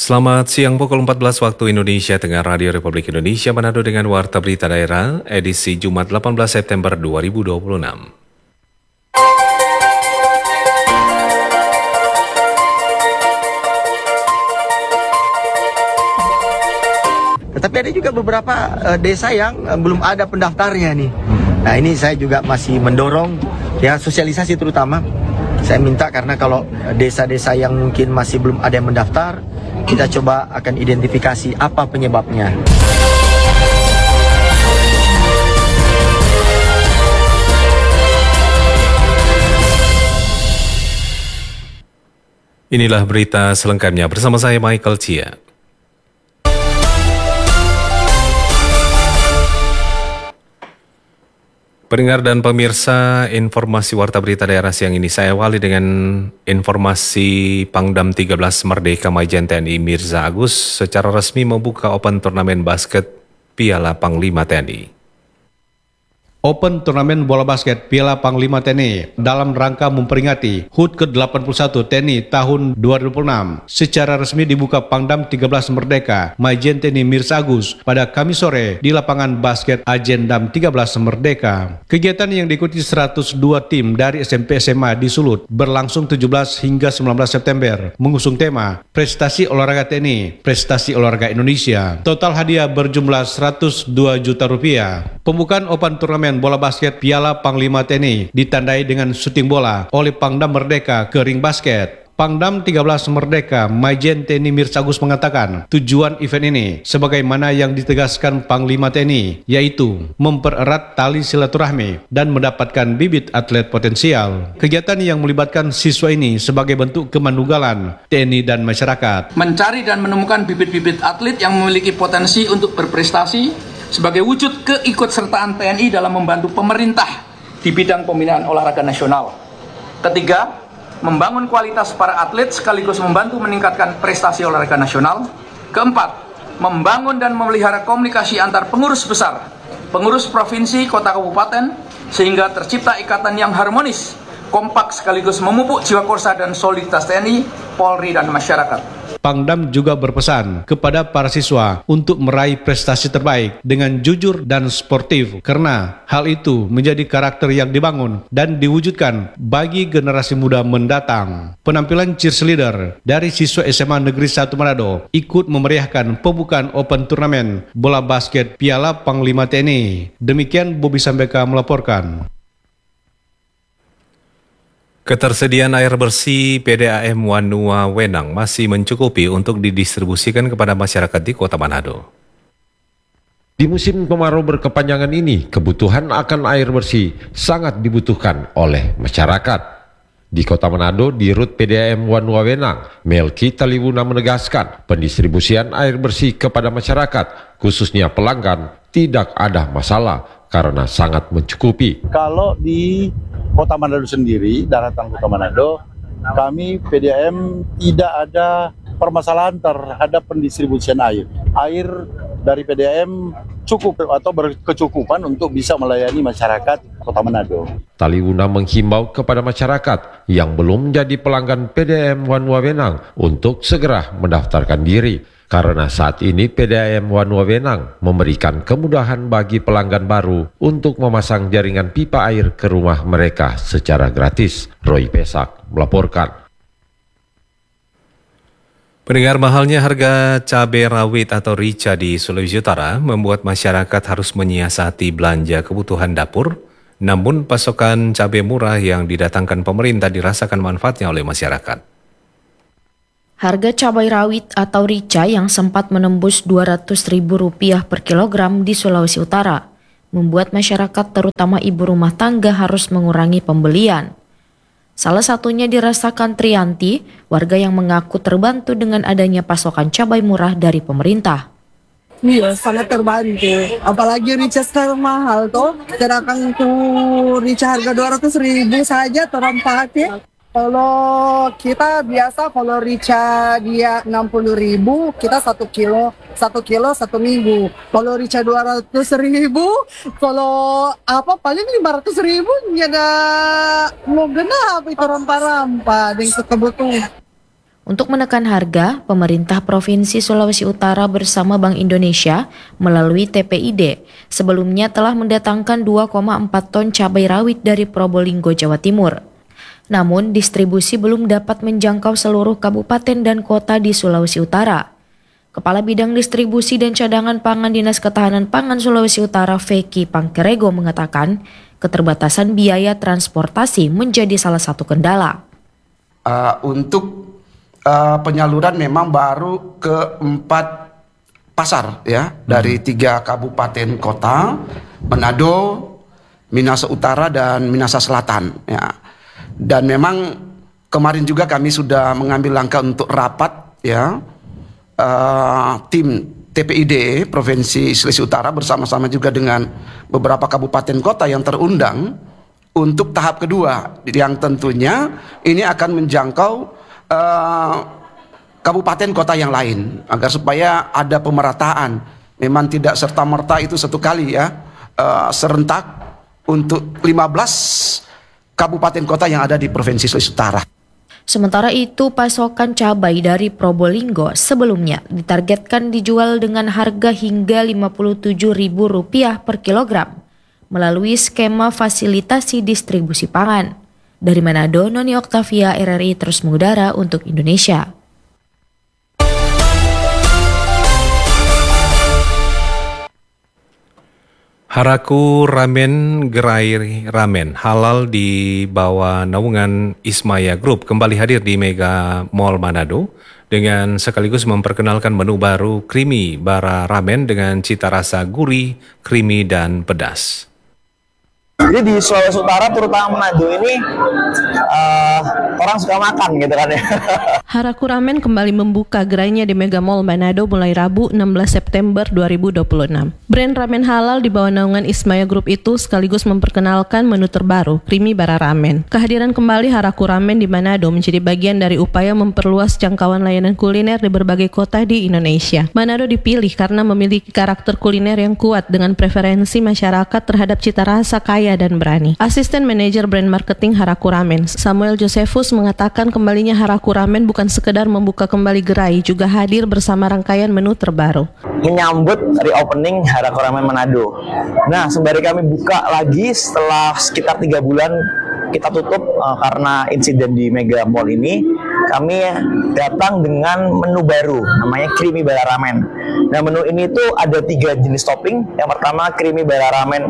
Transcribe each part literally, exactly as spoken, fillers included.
Selamat siang, pukul empat belas waktu Indonesia Tengah, Radio Republik Indonesia Manado dengan Warta Berita Daerah, edisi Jumat delapan belas September dua ribu dua puluh enam. Tetapi ada juga beberapa uh, desa yang uh, belum ada pendaftarnya nih. Nah, ini saya juga masih mendorong ya sosialisasi terutama. Saya minta karena kalau desa-desa yang mungkin masih belum ada yang mendaftar, kita coba akan identifikasi apa penyebabnya. Inilah berita selengkapnya bersama saya Michael Chia. Pendengar dan pemirsa, informasi Warta Berita Daerah siang ini saya awali dengan informasi Pangdam tiga belas Merdeka Majen T N I Mirza Agus secara resmi membuka Open Turnamen Basket Piala Panglima T N I. Open Turnamen Bola Basket Piala Panglima T N I dalam rangka memperingati H U T ke delapan puluh satu T N I tahun dua ribu enam secara resmi dibuka Pangdam tiga belas Merdeka Majen T N I Mirza Agus pada Kamis sore di lapangan basket Ajendam tiga belas Merdeka. Kegiatan yang diikuti seratus dua tim dari S M P S M A di Sulut berlangsung tujuh belas hingga sembilan belas September mengusung tema Prestasi Olahraga T N I, Prestasi Olahraga Indonesia. Total hadiah berjumlah seratus dua juta rupiah. Pembukaan Open Turnamen bola basket Piala Panglima T N I ditandai dengan syuting bola oleh Pangdam Merdeka ke ring basket. Pangdam tiga belas Merdeka Majen T N I Mirza Agus mengatakan tujuan event ini sebagaimana yang ditegaskan Panglima T N I, yaitu mempererat tali silaturahmi dan mendapatkan bibit atlet potensial. Kegiatan yang melibatkan siswa ini sebagai bentuk kemanunggalan T N I dan masyarakat. Mencari dan menemukan bibit-bibit atlet yang memiliki potensi untuk berprestasi sebagai wujud keikutsertaan T N I dalam membantu pemerintah di bidang pembinaan olahraga nasional. Ketiga, membangun kualitas para atlet sekaligus membantu meningkatkan prestasi olahraga nasional. Keempat, membangun dan memelihara komunikasi antar pengurus besar, pengurus provinsi, kota, kabupaten, sehingga tercipta ikatan yang harmonis, kompak sekaligus memupuk jiwa korsa dan soliditas T N I, Polri, dan masyarakat. Pangdam juga berpesan kepada para siswa untuk meraih prestasi terbaik dengan jujur dan sportif karena hal itu menjadi karakter yang dibangun dan diwujudkan bagi generasi muda mendatang. Penampilan cheerleader dari siswa S M A Negeri satu Manado ikut memeriahkan pembukaan Open Turnamen Bola Basket Piala Panglima T N I. Demikian Bobi Sambeka melaporkan. Ketersediaan air bersih P D A M Wanua Wenang masih mencukupi untuk didistribusikan kepada masyarakat di Kota Manado. Di musim kemarau berkepanjangan ini, kebutuhan akan air bersih sangat dibutuhkan oleh masyarakat. Di Kota Manado, di Rut P D A M Wanua Wenang, Melki Taliwuna menegaskan pendistribusian air bersih kepada masyarakat, khususnya pelanggan, tidak ada masalah karena sangat mencukupi. Kalau di Kota Manado sendiri, daratan Kota Manado, kami P D A M tidak ada permasalahan terhadap pendistribusian air. Air dari P D A M cukup atau berkecukupan untuk bisa melayani masyarakat Kota Manado. Taliwuna menghimbau kepada masyarakat yang belum menjadi pelanggan P D A M Wanua Wenang untuk segera mendaftarkan diri. Karena saat ini P D A M Wanua Wenang memberikan kemudahan bagi pelanggan baru untuk memasang jaringan pipa air ke rumah mereka secara gratis. Roy Pesak melaporkan. Pendengar, mahalnya harga cabai rawit atau rica di Sulawesi Utara membuat masyarakat harus menyiasati belanja kebutuhan dapur, namun pasokan cabai murah yang didatangkan pemerintah dirasakan manfaatnya oleh masyarakat. Harga cabai rawit atau rica yang sempat menembus dua ratus ribu rupiah per kilogram di Sulawesi Utara membuat masyarakat terutama ibu rumah tangga harus mengurangi pembelian. Salah satunya dirasakan Trianti, warga yang mengaku terbantu dengan adanya pasokan cabai murah dari pemerintah. Iya, sangat terbantu. Apalagi rica sekarang mahal toh. Sedangkan tuh rica harga dua ratus ribu saja terempatnya. Kalau kita biasa kalau rica dia enam puluh ribu, kita satu kilo, satu kilo satu minggu. Kalau rica dua ratus ribu, kalau apa paling lima ratus ribu, nyada mau genap itu rempah-rempah dengan kebutuhan. Untuk menekan harga, pemerintah Provinsi Sulawesi Utara bersama Bank Indonesia melalui T P I D sebelumnya telah mendatangkan dua koma empat ton cabai rawit dari Probolinggo, Jawa Timur. Namun, distribusi belum dapat menjangkau seluruh kabupaten dan kota di Sulawesi Utara. Kepala Bidang Distribusi dan Cadangan Pangan Dinas Ketahanan Pangan Sulawesi Utara, Veki Pangkerego, mengatakan keterbatasan biaya transportasi menjadi salah satu kendala. Uh, untuk uh, penyaluran memang baru ke empat pasar ya, hmm. dari tiga kabupaten kota, Manado, Minahasa Utara dan Minahasa Selatan ya. Dan memang kemarin juga kami sudah mengambil langkah untuk rapat ya, uh, tim T P I D Provinsi Sulawesi Utara bersama-sama juga dengan beberapa kabupaten kota yang terundang untuk tahap kedua, yang tentunya ini akan menjangkau uh, kabupaten kota yang lain agar supaya ada pemerataan. Memang tidak serta-merta itu satu kali ya, uh, serentak untuk lima belas kabupaten kota yang ada di Provinsi Sulawesi Utara. Sementara itu, pasokan cabai dari Probolinggo sebelumnya ditargetkan dijual dengan harga hingga lima puluh tujuh ribu rupiah per kilogram melalui skema fasilitasi distribusi pangan. Dari Manado, Noni Oktavia, R R I terus mengudara untuk Indonesia. Haraku Ramen Gerai Ramen halal di bawah naungan Ismaya Group kembali hadir di Mega Mall Manado dengan sekaligus memperkenalkan menu baru Creamy Bara Ramen dengan cita rasa gurih, creamy, dan pedas. Jadi di Sulawesi Utara terutama Manado ini uh, orang suka makan gitu kan ya. Haraku Ramen kembali membuka gerainya di Mega Mall Manado mulai Rabu enam belas September dua ribu dua puluh enam. Brand ramen halal di bawah naungan Ismaya Group itu sekaligus memperkenalkan menu terbaru, Creamy Bara Ramen. Kehadiran kembali Haraku Ramen di Manado menjadi bagian dari upaya memperluas jangkauan layanan kuliner di berbagai kota di Indonesia. Manado dipilih karena memiliki karakter kuliner yang kuat dengan preferensi masyarakat terhadap cita rasa kaya dan berani. Asisten Manajer Brand Marketing Haraku Ramen, Samuel Josephus, mengatakan kembalinya Haraku Ramen bukan sekedar membuka kembali gerai, juga hadir bersama rangkaian menu terbaru. Menyambut reopening Haraku Ramen Manado. Nah, sembari kami buka lagi setelah sekitar tiga bulan kita tutup uh, karena insiden di Mega Mall ini, kami datang dengan menu baru namanya Creamy Bara Ramen. Nah, menu ini tuh ada tiga jenis topping. Yang pertama Creamy Bara Ramen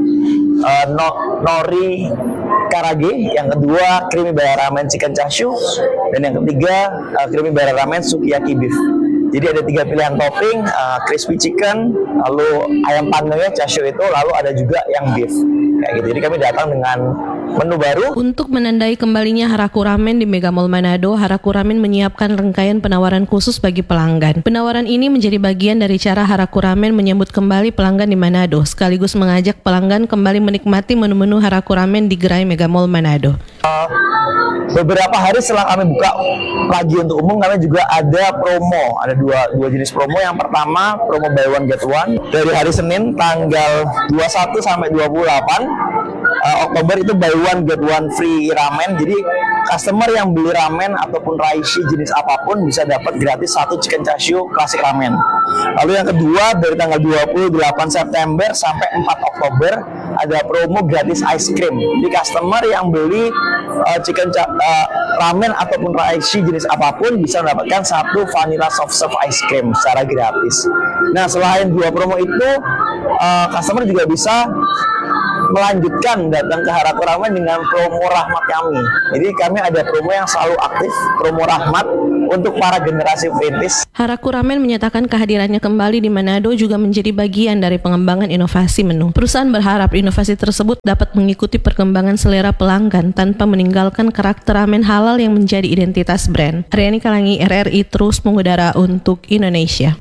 uh, no, nori karage, yang kedua Creamy Bara Ramen chicken chashu, dan yang ketiga uh, Creamy Bara Ramen sukiyaki beef. Jadi ada tiga pilihan topping, uh, crispy chicken, lalu ayam pandonya chashu itu, lalu ada juga yang beef. Kayak gitu. Jadi kami datang dengan menu baru. Untuk menandai kembalinya Haraku Ramen di Mega Mall Manado, Haraku Ramen menyiapkan rangkaian penawaran khusus bagi pelanggan. Penawaran ini menjadi bagian dari cara Haraku Ramen menyambut kembali pelanggan di Manado, sekaligus mengajak pelanggan kembali menikmati menu-menu Haraku Ramen di gerai Mega Mall Manado. Uh, beberapa hari setelah kami buka lagi untuk umum, kami juga ada promo. Ada dua, dua jenis promo. Yang pertama promo buy one get one dari hari Senin tanggal dua puluh satu sampai dua puluh delapan uh, Oktober, itu buy one get one free ramen. Jadi customer yang beli ramen ataupun raishi jenis apapun bisa dapat gratis satu chicken chashu klasik ramen. Lalu yang kedua, dari tanggal dua puluh delapan September sampai empat Oktober ada promo gratis ice cream. Jadi customer yang beli uh, chicken cha- uh, ramen ataupun raishi jenis apapun bisa mendapatkan satu vanilla soft serve ice cream secara gratis. Nah, selain dua promo itu, uh, customer juga bisa melanjutkan datang ke Haraku Ramen dengan promo rahmat kami. Jadi kami ada promo yang selalu aktif, promo rahmat untuk para generasi perintis. Haraku Ramen menyatakan kehadirannya kembali di Manado juga menjadi bagian dari pengembangan inovasi menu. Perusahaan berharap inovasi tersebut dapat mengikuti perkembangan selera pelanggan tanpa meninggalkan karakter ramen halal yang menjadi identitas brand. Aryani Kalangi, R R I terus mengudara untuk Indonesia.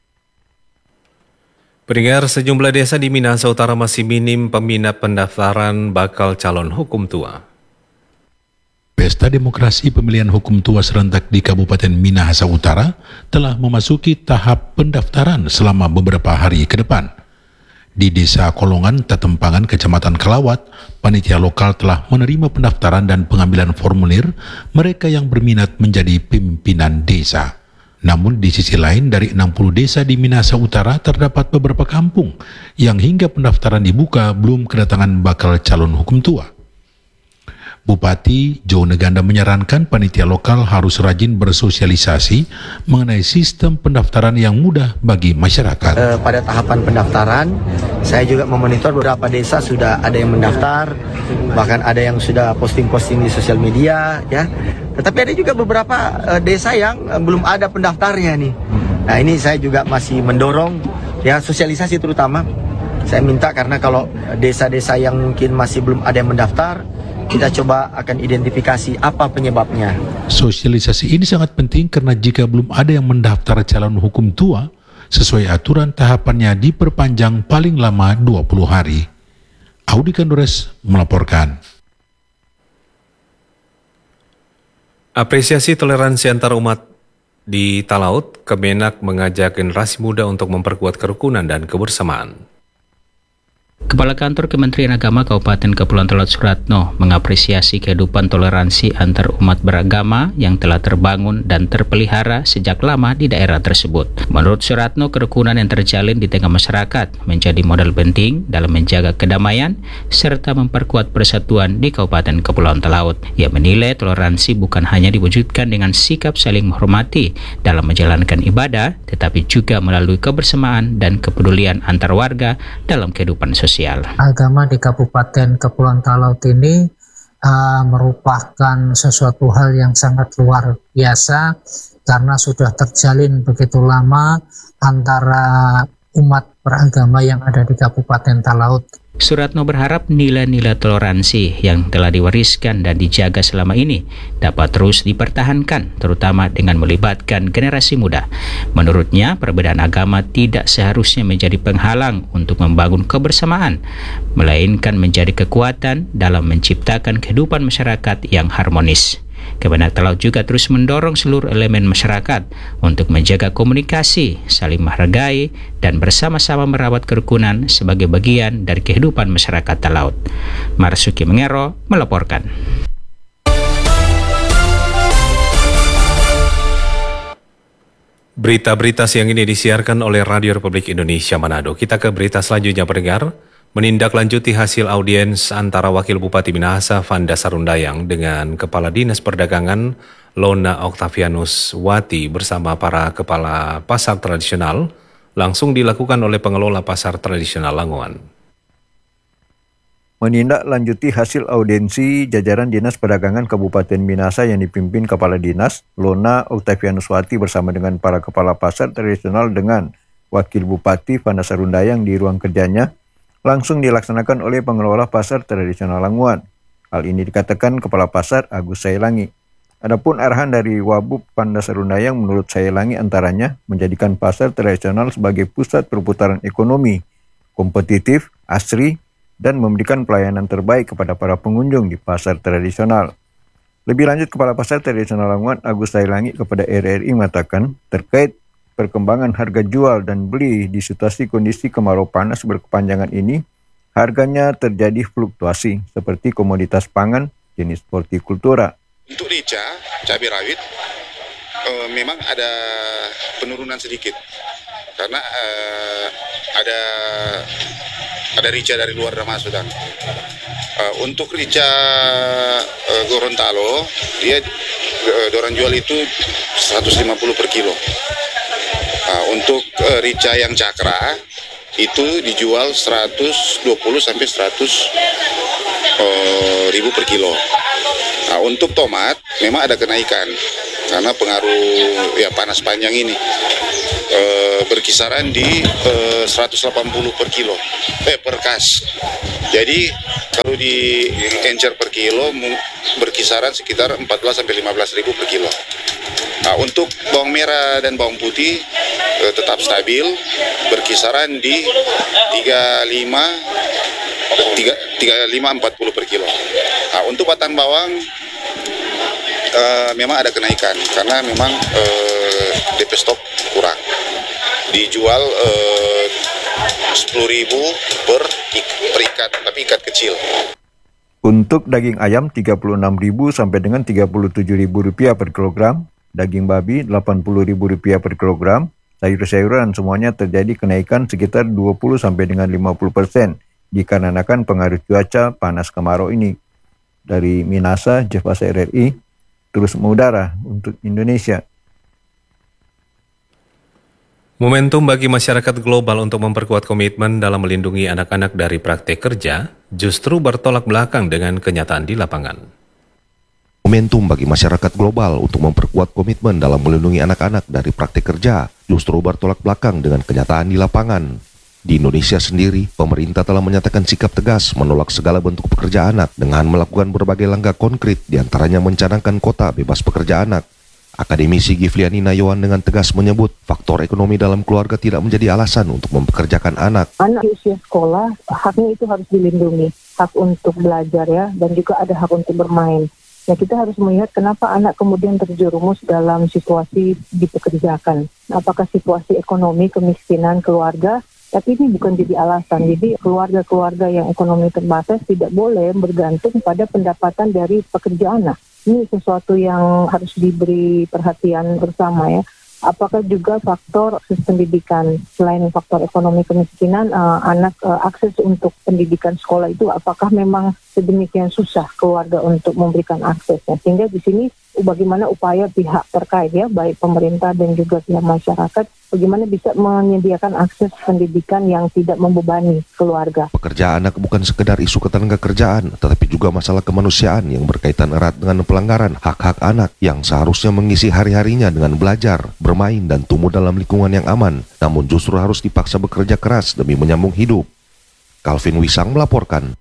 Pendengar, sejumlah desa di Minahasa Utara masih minim peminat pendaftaran bakal calon hukum tua. Pesta Demokrasi Pemilihan Hukum Tua serentak di Kabupaten Minahasa Utara telah memasuki tahap pendaftaran selama beberapa hari ke depan. Di Desa Kolongan, Tetempangan, Kecamatan Kelawat, panitia lokal telah menerima pendaftaran dan pengambilan formulir mereka yang berminat menjadi pimpinan desa. Namun di sisi lain, dari enam puluh desa di Minahasa Utara terdapat beberapa kampung yang hingga pendaftaran dibuka belum kedatangan bakal calon hukum tua. Bupati Jo Neganda menyarankan panitia lokal harus rajin bersosialisasi mengenai sistem pendaftaran yang mudah bagi masyarakat. E, pada tahapan pendaftaran, saya juga memonitor beberapa desa sudah ada yang mendaftar, bahkan ada yang sudah posting-posting di sosial media, ya. Tetapi ada juga beberapa e, desa yang e, belum ada pendaftarnya nih. Nah, ini saya juga masih mendorong, ya, sosialisasi terutama. Saya minta karena kalau desa-desa yang mungkin masih belum ada yang mendaftar, kita coba akan identifikasi apa penyebabnya. Sosialisasi ini sangat penting karena jika belum ada yang mendaftar calon hukum tua, sesuai aturan tahapannya diperpanjang paling lama dua puluh hari. Audi Kandores melaporkan. Apresiasi toleransi antar umat di Talaut, Kemenak mengajak generasi muda untuk memperkuat kerukunan dan kebersamaan. Kepala Kantor Kementerian Agama Kabupaten Kepulauan Talaut Suratno mengapresiasi kehidupan toleransi antar umat beragama yang telah terbangun dan terpelihara sejak lama di daerah tersebut. Menurut Suratno, kerukunan yang terjalin di tengah masyarakat menjadi modal penting dalam menjaga kedamaian serta memperkuat persatuan di Kabupaten Kepulauan Talaut. Ia menilai toleransi bukan hanya diwujudkan dengan sikap saling menghormati dalam menjalankan ibadah, tetapi juga melalui kebersamaan dan kepedulian antar warga dalam kehidupan sosial. Agama di Kabupaten Kepulauan Talaut ini uh, merupakan sesuatu hal yang sangat luar biasa karena sudah terjalin begitu lama antara umat beragama yang ada di Kabupaten Talaut. Suratno berharap nilai-nilai toleransi yang telah diwariskan dan dijaga selama ini dapat terus dipertahankan, terutama dengan melibatkan generasi muda. Menurutnya, perbedaan agama tidak seharusnya menjadi penghalang untuk membangun kebersamaan, melainkan menjadi kekuatan dalam menciptakan kehidupan masyarakat yang harmonis. Kemenak Talaut juga terus mendorong seluruh elemen masyarakat untuk menjaga komunikasi, saling menghargai, dan bersama-sama merawat kerukunan sebagai bagian dari kehidupan masyarakat Talaut. Marsuki Mengero melaporkan. Berita-berita siang ini disiarkan oleh Radio Republik Indonesia Manado. Kita ke berita selanjutnya, pendengar. Menindaklanjuti hasil audiens antara Wakil Bupati Minahasa Vanda Sarundayang dengan Kepala Dinas Perdagangan Lona Octavianus Wati bersama para kepala pasar tradisional langsung dilakukan oleh pengelola pasar tradisional Languan. Menindaklanjuti hasil audiensi jajaran Dinas Perdagangan Kabupaten Minahasa yang dipimpin Kepala Dinas Lona Octavianus Wati bersama dengan para kepala pasar tradisional dengan Wakil Bupati Vanda Sarundayang di ruang kerjanya langsung dilaksanakan oleh pengelola pasar tradisional Languan. Hal ini dikatakan Kepala Pasar Agus Sayelangi. Adapun arahan dari Wabub Vanda Sarundayang menurut Sayelangi antaranya menjadikan pasar tradisional sebagai pusat perputaran ekonomi, kompetitif, asri, dan memberikan pelayanan terbaik kepada para pengunjung di pasar tradisional. Lebih lanjut, Kepala Pasar Tradisional Languan Agus Sayelangi kepada R R I mengatakan terkait perkembangan harga jual dan beli di situasi kondisi kemarau panas berkepanjangan ini, harganya terjadi fluktuasi seperti komoditas pangan jenis hortikultura. Untuk rica, cabai rawit, uh, memang ada penurunan sedikit karena uh, ada ada rica dari luar dan masuk. Dan uh, untuk rica uh, Gorontalo, dia uh, dorang jual itu seratus lima puluh per kilo. Nah, untuk uh, rica yang cakra itu dijual seratus dua puluh sampai seratus uh, ribu per kilo. Nah, untuk tomat memang ada kenaikan karena pengaruh ya panas panjang ini uh, berkisaran di uh, seratus delapan puluh per kilo eh per kas. Jadi kalau di encer per kilo berkisaran sekitar empat belas sampai lima belas ribu per kilo. Nah, untuk bawang merah dan bawang putih eh, tetap stabil berkisaran di tiga puluh lima empat puluh per kilo. Nah, untuk batang bawang eh, memang ada kenaikan karena memang eh, D P stok kurang. Dijual eh, sepuluh ribu per, per ikat, tapi ikat kecil. Untuk daging ayam tiga puluh enam ribu sampai dengan tiga puluh tujuh ribu rupiah per kilogram, daging babi delapan puluh ribu rupiah per kilogram, sayur-sayuran semuanya terjadi kenaikan sekitar dua puluh sampai dengan lima puluh persen dikarenakan pengaruh cuaca panas kemarau ini. Dari Minasa, Jeff Asa R R I, terus mengudara untuk Indonesia. Momentum bagi masyarakat global untuk memperkuat komitmen dalam melindungi anak-anak dari praktik kerja justru bertolak belakang dengan kenyataan di lapangan. Momentum bagi masyarakat global untuk memperkuat komitmen dalam melindungi anak-anak dari praktik kerja justru bertolak belakang dengan kenyataan di lapangan. Di Indonesia sendiri, pemerintah telah menyatakan sikap tegas menolak segala bentuk pekerja anak dengan melakukan berbagai langkah konkret, diantaranya mencanangkan kota bebas pekerja anak. Akademisi Gifliani Nayawan dengan tegas menyebut faktor ekonomi dalam keluarga tidak menjadi alasan untuk mempekerjakan anak. Anak di usia sekolah, haknya itu harus dilindungi, hak untuk belajar ya, dan juga ada hak untuk bermain. Ya, kita harus melihat kenapa anak kemudian terjerumus dalam situasi dipekerjakan. Apakah situasi ekonomi, kemiskinan keluarga, tapi ini bukan jadi alasan. Jadi keluarga-keluarga yang ekonomi terbatas tidak boleh bergantung pada pendapatan dari pekerja anak. Ini sesuatu yang harus diberi perhatian bersama ya. Apakah juga faktor akses pendidikan, selain faktor ekonomi kemiskinan, uh, anak uh, akses untuk pendidikan sekolah itu apakah memang sedemikian susah keluarga untuk memberikan aksesnya, sehingga di sini bagaimana upaya pihak terkait ya, baik pemerintah dan juga pihak masyarakat, bagaimana bisa menyediakan akses pendidikan yang tidak membebani keluarga. Pekerja anak bukan sekedar isu ketenaga kerjaan, tetapi juga masalah kemanusiaan yang berkaitan erat dengan pelanggaran hak-hak anak yang seharusnya mengisi hari-harinya dengan belajar, bermain, dan tumbuh dalam lingkungan yang aman, namun justru harus dipaksa bekerja keras demi menyambung hidup. Calvin Wisang melaporkan.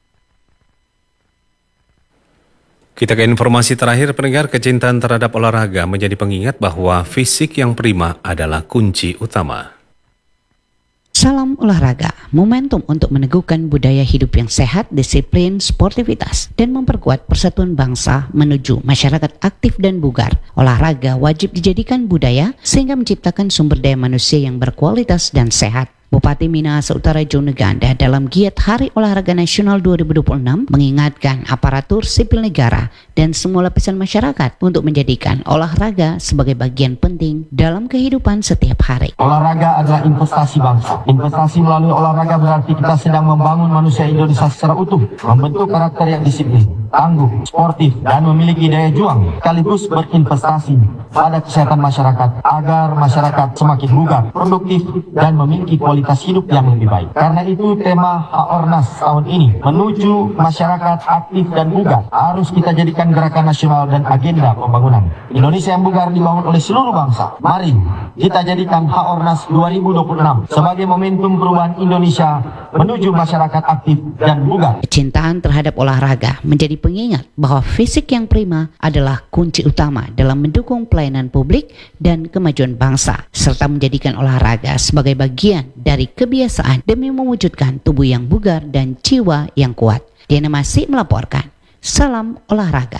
Kita ke informasi terakhir, pendengar. Kecintaan terhadap olahraga menjadi pengingat bahwa fisik yang prima adalah kunci utama. Salam olahraga, momentum untuk meneguhkan budaya hidup yang sehat, disiplin, sportivitas, dan memperkuat persatuan bangsa menuju masyarakat aktif dan bugar. Olahraga wajib dijadikan budaya sehingga menciptakan sumber daya manusia yang berkualitas dan sehat. Bupati Minahasa Utara Joneganda dalam giat Hari Olahraga Nasional dua ribu dua puluh enam mengingatkan aparatur sipil negara dan semua lapisan masyarakat untuk menjadikan olahraga sebagai bagian penting dalam kehidupan setiap hari. Olahraga adalah investasi bangsa. Investasi melalui olahraga berarti kita sedang membangun manusia Indonesia secara utuh, membentuk karakter yang disiplin, tangguh, sportif, dan memiliki daya juang, sekaligus berinvestasi pada kesehatan masyarakat agar masyarakat semakin bugar, produktif, dan memiliki kualitas hidup yang lebih baik. Karena itu tema Haornas tahun ini menuju masyarakat aktif dan bugar harus kita jadikan gerakan nasional dan agenda pembangunan. Indonesia yang bugar dibangun oleh seluruh bangsa. Mari kita jadikan Haornas dua ribu dua puluh enam sebagai momentum perubahan Indonesia menuju masyarakat aktif dan bugar. Kecintaan terhadap olahraga menjadi pengingat bahwa fisik yang prima adalah kunci utama dalam mendukung pelayanan publik dan kemajuan bangsa, serta menjadikan olahraga sebagai bagian dari kebiasaan demi mewujudkan tubuh yang bugar dan jiwa yang kuat. Diana Masih melaporkan. Salam olahraga.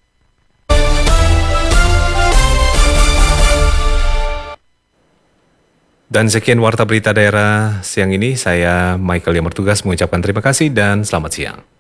Dan sekian Warta Berita Daerah siang ini. Saya Michael yang bertugas mengucapkan terima kasih dan selamat siang.